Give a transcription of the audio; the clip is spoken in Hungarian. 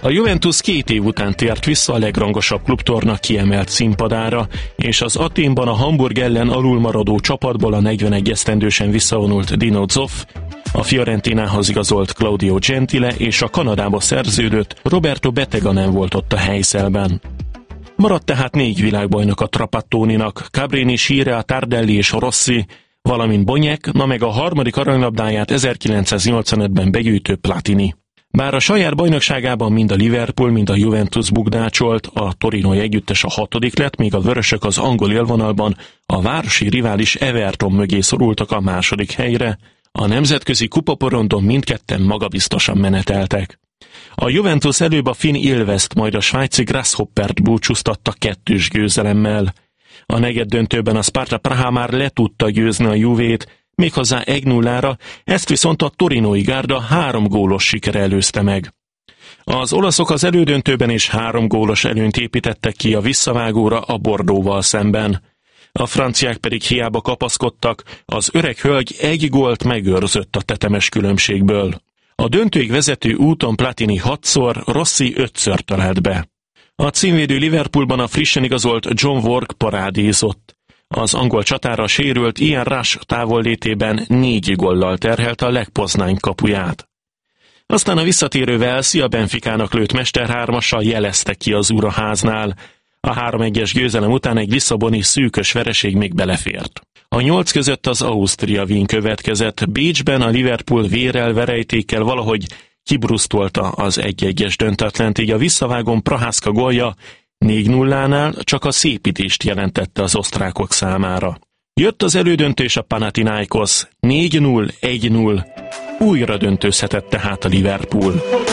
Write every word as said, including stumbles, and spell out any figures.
A Juventus két év után tért vissza a legrangosabb klubtorna kiemelt színpadára, és az Athénban a Hamburg ellen alulmaradó csapatból a negyvenegy esztendősen visszavonult Dino Zoff, a Fiorentinához igazolt Claudio Gentile és a Kanadába szerződött Roberto Bettega nem volt ott a helyszelben. Maradt tehát négy világbajnok a Trapattoninak, Cabrini, Scirea, Tardelli és Rossi, valamint Bonyek, na meg a harmadik aranylabdáját ezerkilencszáznyolcvanötben begyűjtő Platini. Bár a saját bajnokságában mind a Liverpool, mind a Juventus bugdácsolt, a torinói együttes a hatodik lett, míg a vörösök az angol élvonalban a városi rivális Everton mögé szorultak a második helyre, a nemzetközi kupaporondon mindketten magabiztosan meneteltek. A Juventus előbb a finn Ilveszt, majd a svájci Grasshoppert búcsúztatta kettős győzelemmel. A negyeddöntőben a Sparta Praha már le tudta győzni a Juvét, méghozzá egy nullára, ezt viszont a torinói gárda három gólos sikere előzte meg. Az olaszok az elődöntőben is három gólos előnyt építettek ki a visszavágóra a Bordeauxval szemben. A franciák pedig hiába kapaszkodtak, az öreg hölgy egy gólt megőrzött a tetemes különbségből. A döntőig vezető úton Platini hatszor, Rossi ötször talált be. A címvédő Liverpoolban a frissen igazolt John Work parádézott. Az angol csatára sérült Ian Rush távollétében négy góllal terhelte a legpoznány kapuját. Aztán a visszatérő Velszi a Benficának lőtt mesterhármassal jelezte ki az uraháznál. A három egyes győzelem után egy lisszaboni szűkös vereség még belefért. A nyolc között az Austria Wien következett, Bécsben a Liverpool vérrel, verejtékkel valahogy kibrusztolta az egy egyes döntetlent, így a visszavágón Prohászka gólja négy nullánál csak a szépítést jelentette az osztrákok számára. Jött az elődöntő és a Panathinaikos, négy null, egy null, újra döntőzhetett tehát a Liverpool.